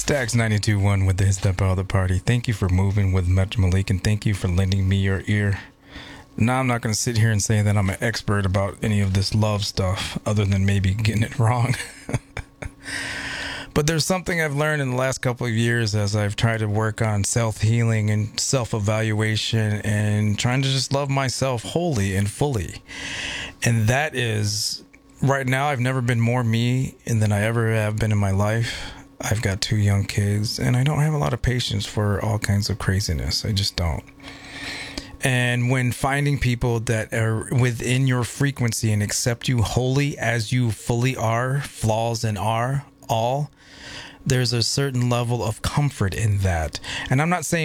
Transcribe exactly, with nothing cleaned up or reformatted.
Stacks ninety-two point one with the Hit Step Out of the Party. Thank you for moving with Metro Malik, and thank you for lending me your ear. Now, I'm not going to sit here and say that I'm an expert about any of this love stuff, other than maybe getting it wrong. But there's something I've learned in the last couple of years as I've tried to work on self-healing and self-evaluation and trying to just love myself wholly and fully. And that is, right now, I've never been more me than I ever have been in my life. I've got two young kids, and I don't have a lot of patience for all kinds of craziness. I just don't. And when finding people that are within your frequency and accept you wholly as you fully are, flaws and are, all, there's a certain level of comfort in that. And I'm not saying